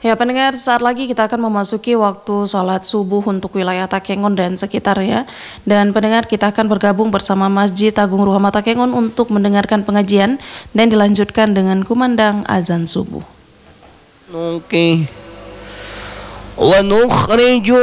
Ya pendengar, saat lagi kita akan memasuki waktu sholat subuh untuk wilayah Takengon dan sekitarnya. Dan pendengar, kita akan bergabung bersama Masjid Agung Ruhama Takengon untuk mendengarkan pengajian dan dilanjutkan dengan kumandang azan subuh. Oke. Wa nukhriju